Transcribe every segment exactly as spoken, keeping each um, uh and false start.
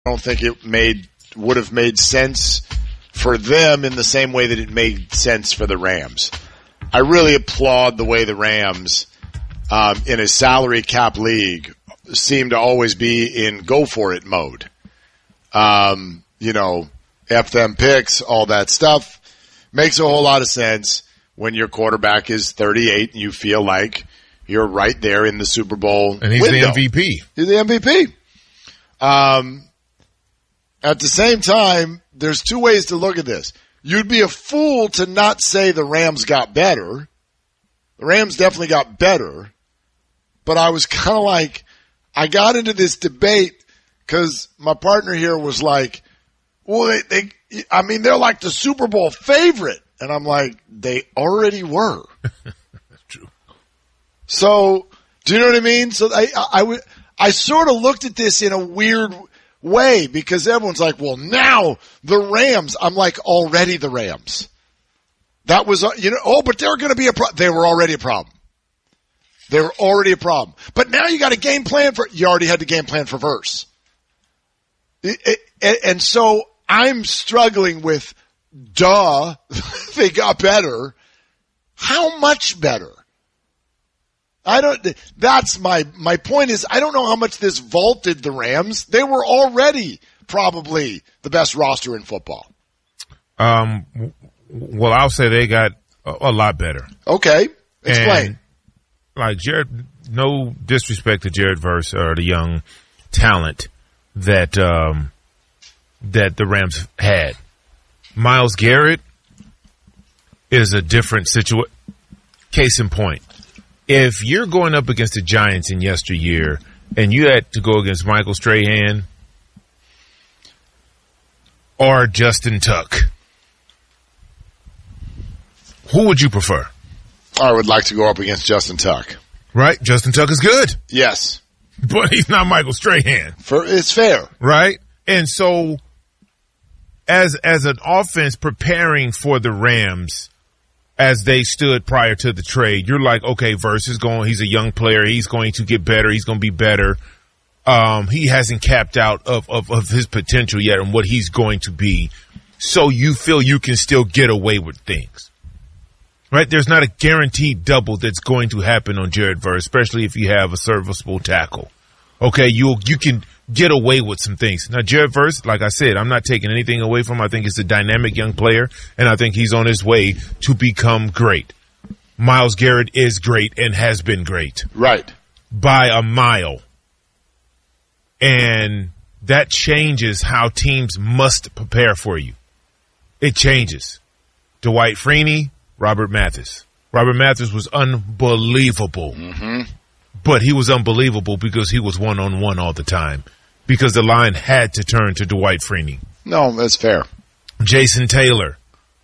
I don't think it made would have made sense for them in the same way that it made sense for the Rams. I really applaud the way the Rams, um, in a salary cap league, seem to always be in go for it mode. Um, you know, F them picks, all that stuff makes a whole lot of sense when your quarterback is thirty-eight and you feel like you're right there in the Super Bowl and he's window. the M V P. He's the M V P. Um, at the same time, there's two ways to look at this. You'd be a fool to not say the Rams got better. The Rams definitely got better. But I was kind of like, I got into this debate because my partner here was like, well, they, they, I mean, they're like the Super Bowl favorite. And I'm like, they already were. That's true. So, do you know what I mean? So I, I, I, I sort of looked at this in a weird way because everyone's like, well, now the Rams. I'm like, already the Rams. That was, you know, oh, but they're going to be a problem. They were already a problem. They were already a problem. But now you got a game plan for, you already had the game plan for Verse. It, it, and so I'm struggling with, duh, they got better. How much better? I don't, that's my, my point is, I don't know how much this vaulted the Rams. They were already probably the best roster in football. Um, well, I'll say they got a, a lot better. Okay. Explain. And, like Jared, no disrespect to Jared Verse or the young talent that, um, that the Rams had. Myles Garrett is a different situation. Case in point. If you're going up against the Giants in yesteryear and you had to go against Michael Strahan or Justin Tuck, who would you prefer? I would like to go up against Justin Tuck. Right? Justin Tuck is good. Yes. But he's not Michael Strahan. For, it's fair. Right? And so as as an offense preparing for the Rams, as they stood prior to the trade, you're like, okay, Verse is going, he's a young player. He's going to get better. He's going to be better. Um, he hasn't capped out of, of, of his potential yet and what he's going to be. So you feel you can still get away with things, right? There's not a guaranteed double that's going to happen on Jared Verse, especially if you have a serviceable tackle. Okay. You, you can get away with some things. Now, Jared Verse, like I said, I'm not taking anything away from him. I think he's a dynamic young player, and I think he's on his way to become great. Myles Garrett is great and has been great. Right. By a mile. And that changes how teams must prepare for you. It changes. Dwight Freeney, Robert Mathis. Robert Mathis was unbelievable. Mm-hmm. But he was unbelievable because he was one-on-one all the time. Because the line had to turn to Dwight Freeney. No, that's fair. Jason Taylor,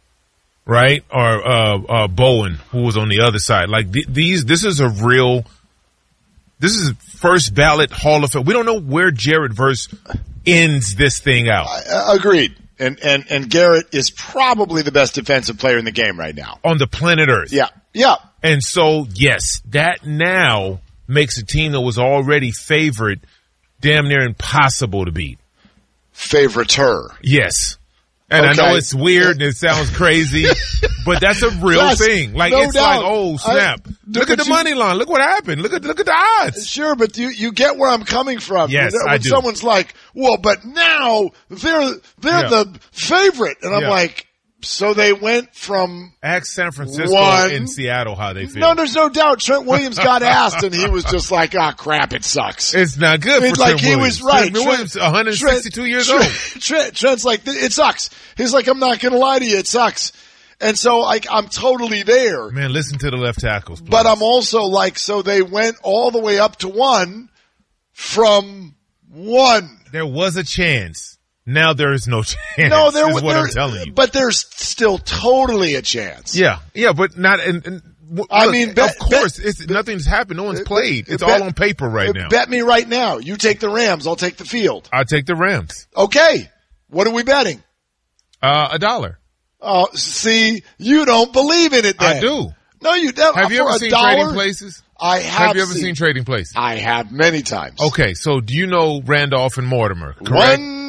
right? Or uh, uh, Bowen, who was on the other side. Like th- these, this is a real, this is first ballot Hall of Fame. We don't know where Jared Verse ends this thing out. I, agreed. And, and, and Garrett is probably the best defensive player in the game right now. On the planet Earth. Yeah. Yeah. And so, yes, that now makes a team that was already favored damn near impossible to beat. Favoriter. Yes. And okay. I know it's weird and it sounds crazy, but that's a real that's, thing. Like, no it's doubt. Like, oh, snap. I, look at the you, money line. Look what happened. Look at look at the odds. Sure, but you, you get where I'm coming from. Yes, when, I when do. Someone's like, well, but now they're they're yeah. the favorite. And I'm yeah. like, so they went from Ask San Francisco one, and Seattle how they feel. No, there's no doubt. Trent Williams got asked, and he was just like, "Ah, oh, crap, it sucks." It's not good. I mean, for like Trent he Williams. was right. Trent Williams, one hundred sixty-two Trent, years Trent, old. Trent, Trent's like, it sucks. He's like, I'm not going to lie to you, it sucks. And so, like, I'm totally there. Man, listen to the left tackles. Please. But I'm also like, so they went all the way up to one from one. There was a chance. Now there is no chance. No, there was. What I'm telling you. But there's still totally a chance. Yeah, yeah, but not. And, and look, I mean, bet, of course, bet, it's, nothing's happened. No one's played. It's bet, all on paper right now. Bet me right now. You take the Rams. I'll take the field. I'll take the Rams. Okay. What are we betting? Uh, a dollar. Oh, see, you don't believe in it. Then. I do. No, you don't. Have you ever seen dollar, Trading Places? I have. Have you ever seen, seen Trading Places? I have many times. Okay, so do you know Randolph and Mortimer? Correct? One